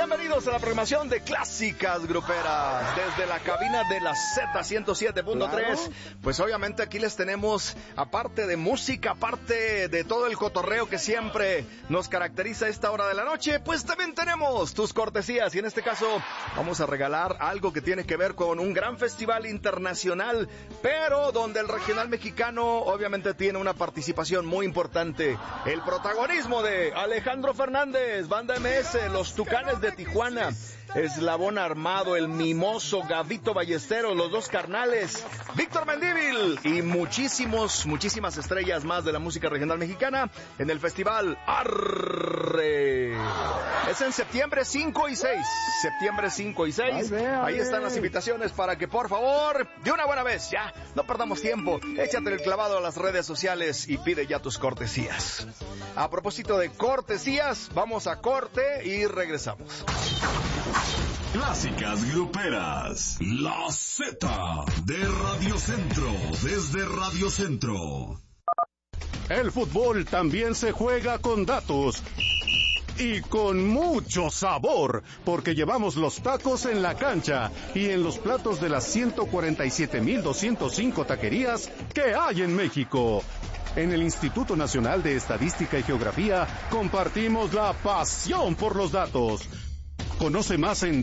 Bienvenidos a la programación de Clásicas Gruperas desde la cabina de la Z107.3. Claro. Pues obviamente aquí les tenemos, aparte de música, aparte de todo el cotorreo que siempre nos caracteriza a esta hora de la noche, pues también tenemos tus cortesías. Y en este caso vamos a regalar algo que tiene que ver con un gran festival internacional, pero donde el regional mexicano obviamente tiene una participación muy importante. El protagonismo de Alejandro Fernández, Banda MS, Los Tucanes de Tijuana, Eslabón Armado, El Mimoso, Gavito Ballesteros, Los Dos Carnales, Víctor Mendívil y muchísimas estrellas más de la música regional mexicana en el festival Arre. Es en septiembre 5 y 6. Septiembre 5 y 6. Ahí están las invitaciones para que por favor, de una buena vez, ya, no perdamos tiempo, échate el clavado a las redes sociales y pide ya tus cortesías. A propósito de cortesías, vamos a corte y regresamos. Clásicas Gruperas, la Z de Radio Centro, desde Radio Centro. El fútbol también se juega con datos y con mucho sabor, porque llevamos los tacos en la cancha y en los platos de las 147,205 taquerías que hay en México. En el Instituto Nacional de Estadística y Geografía compartimos la pasión por los datos. Conoce más en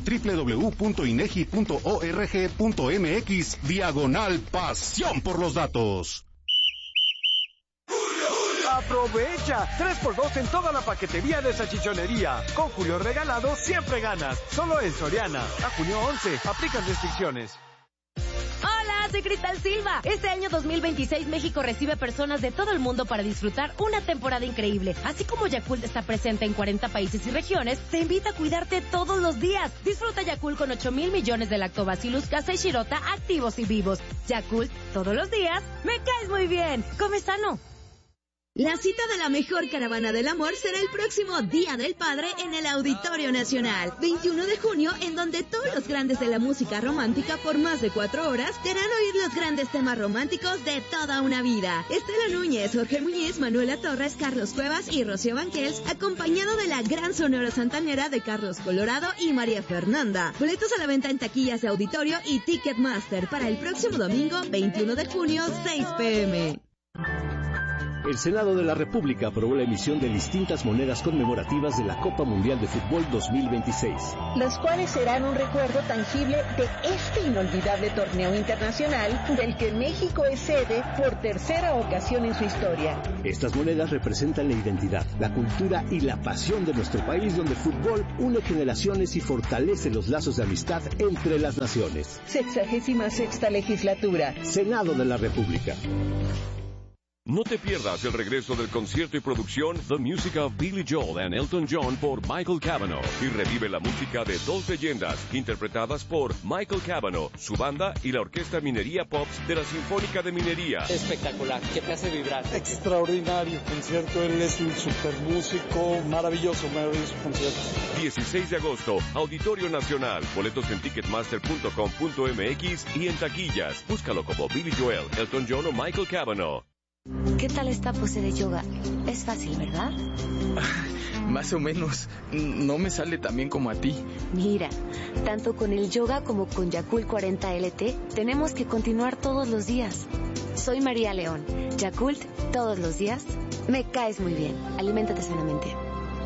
www.inegi.org.mx/pasión por los datos. ¡Aprovecha! 3x2 en toda la paquetería de salchichonería. Con Julio Regalado siempre ganas. Solo en Soriana. A junio 11. Aplican restricciones. Hola, soy Cristal Silva. Este año 2026 México recibe personas de todo el mundo para disfrutar una temporada increíble. Así como Yakult está presente en 40 países y regiones, te invita a cuidarte todos los días. Disfruta Yakult con 8,000 millones de Lactobacillus casei shirota activos y vivos. Yakult, todos los días, me caes muy bien. Come sano. La cita de la mejor caravana del amor será el próximo Día del Padre en el Auditorio Nacional, 21 de junio, en donde todos los grandes de la música romántica por más de 4 horas te harán oír los grandes temas románticos de toda una vida. Estela Núñez, Jorge Muñiz, Manuela Torres, Carlos Cuevas y Rocío Banquels, acompañado de la gran sonora santanera de Carlos Colorado y María Fernanda. Boletos a la venta en taquillas de auditorio y Ticketmaster para el próximo domingo, 21 de junio, 6 p.m. El Senado de la República aprobó la emisión de distintas monedas conmemorativas de la Copa Mundial de Fútbol 2026. Las cuales serán un recuerdo tangible de este inolvidable torneo internacional del que México es sede por tercera ocasión en su historia. Estas monedas representan la identidad, la cultura y la pasión de nuestro país, donde el fútbol une generaciones y fortalece los lazos de amistad entre las naciones. 66ª legislatura. Senado de la República. No te pierdas el regreso del concierto y producción The Music of Billy Joel and Elton John por Michael Cavanaugh y revive la música de dos leyendas interpretadas por Michael Cavanaugh, su banda y la Orquesta Minería Pops de la Sinfónica de Minería. Espectacular, que te hace vibrar. Extraordinario concierto, él es un super músico, maravilloso concierto. 16 de agosto, Auditorio Nacional, boletos en ticketmaster.com.mx y en taquillas. Búscalo como Billy Joel, Elton John o Michael Cavanaugh. ¿Qué tal esta pose de yoga? Es fácil, ¿verdad? Más o menos. No me sale tan bien como a ti. Mira, tanto con el yoga como con Yakult 40 LT, tenemos que continuar todos los días. Soy María León. Yakult, todos los días. Me caes muy bien. Aliméntate sanamente.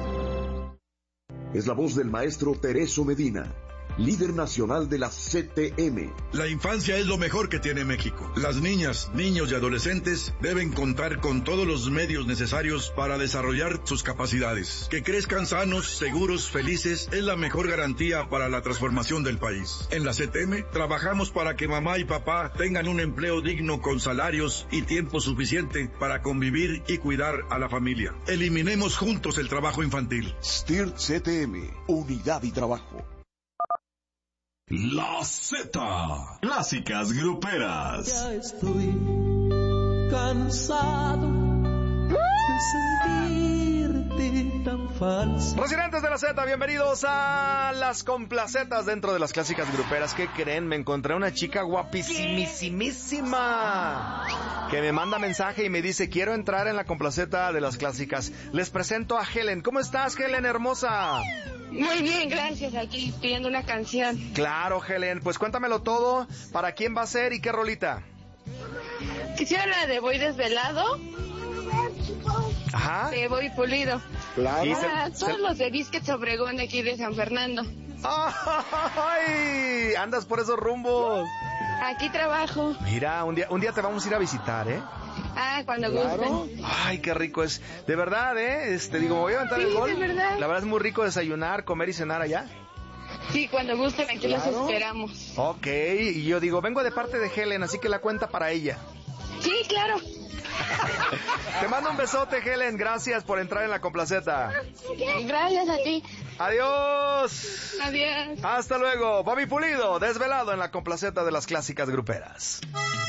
Es la voz del maestro Tereso Medina, líder nacional de la CTM. La infancia es lo mejor que tiene México. Las niñas, niños y adolescentes deben contar con todos los medios necesarios para desarrollar sus capacidades. Que crezcan sanos, seguros, felices es la mejor garantía para la transformación del país. En la CTM trabajamos para que mamá y papá tengan un empleo digno con salarios y tiempo suficiente para convivir y cuidar a la familia. Eliminemos juntos el trabajo infantil. STIR CTM, Unidad y Trabajo. La Z, Clásicas Gruperas. Ya estoy cansado de sentirte tan falso. Residentes de la Z, bienvenidos a las complacetas dentro de las Clásicas Gruperas. ¿Qué creen? Me encontré una chica guapísimísima que me manda mensaje y me dice: quiero entrar en la complaceta de las clásicas. Les presento a Helen. ¿Cómo estás, Helen, hermosa? Muy bien, gracias. Aquí pidiendo una canción. Claro, Helen, pues cuéntamelo todo. ¿Para quién va a ser y qué rolita? Quisiera la de Voy Desvelado. Ajá. De Voy Pulido. Claro. Todos los de Disquets Obregón de aquí de San Fernando. ¡Ay! Andas por esos rumbos. Aquí trabajo. Mira, un día te vamos a ir a visitar, ¿eh? Cuando gusten. Ay, qué rico es. De verdad, ¿eh? Digo, me voy a aventar el gol. De verdad. La verdad es muy rico desayunar, comer y cenar allá. Sí, cuando gusten, aquí los esperamos. Ok, y yo digo, vengo de parte de Helen, así que la cuenta para ella. Sí, claro. Te mando un besote, Helen. Gracias por entrar en la complaceta. Gracias a ti. Adiós. Adiós. Hasta luego. Bobby Pulido, Desvelado en la complaceta de las clásicas gruperas.